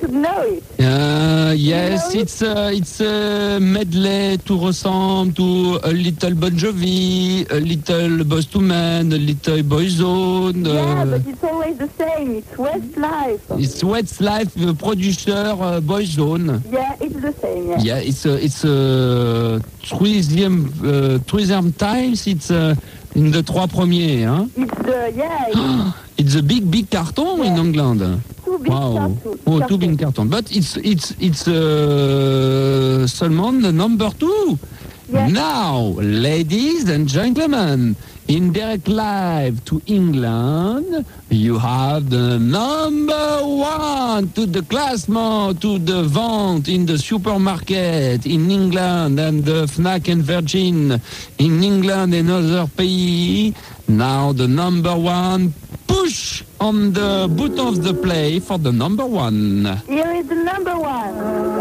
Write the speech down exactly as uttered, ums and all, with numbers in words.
should know it. Uh, yes, You know it's a, it's a medley to ressemble to a little Bon Jovi, a little Boyz two Men, a little Boyzone. Yeah, Uh, but it's always the same. It's Westlife. it's Westlife, the producer, uh, Boyzone. Yeah, it's the same. Yeah. Yeah, it's a, it's a troisième, uh, troisième times. It's uh, in the trois premiers. Hein? It's the yeah. It's It's a big, big carton in Yeah. England. too big Wow. cartoon. Oh, cartoon. two big carton. But it's it's it's uh, seulement the number two. Yeah. Now, ladies and gentlemen, in direct live to England, you have the number one to the classement, to the vente in the supermarket in England and the Fnac and Virgin in England and other pays. Now the number one, push on the button of the play for the number one. Here is the number one.